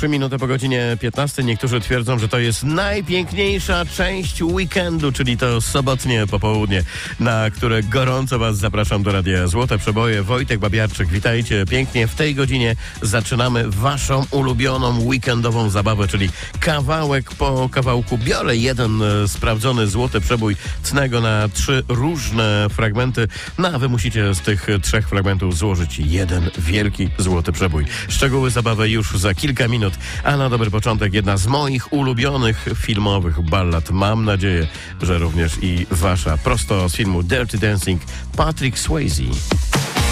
3 minuty po godzinie 15. Niektórzy twierdzą, że to jest najpiękniejsza część weekendu, czyli to sobotnie popołudnie, na które gorąco Was zapraszam do Radia Złote Przeboje. Wojtek Babiarczyk, witajcie pięknie. W tej godzinie zaczynamy Waszą ulubioną weekendową zabawę, czyli kawałek po kawałku. Biorę jeden sprawdzony złoty przebój, tnę go na 3 różne fragmenty, no a Wy musicie z tych 3 fragmentów złożyć jeden wielki złoty przebój. Szczegóły zabawy już za kilka minut, a na dobry początek jedna z moich ulubionych filmowych ballad. Mam nadzieję, że również i Wasza. Prosto z filmu Dirty Dancing, Patrick Swayze.